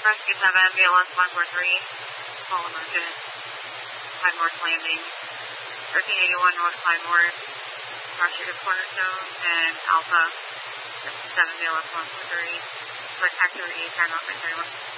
Rescue 7, BLS 143, call emergent, Clyde North Landing, 1381 North Clyde North, Russia to Cornerstone, and Alpha 7 BLS 143, for activity 10 off 31.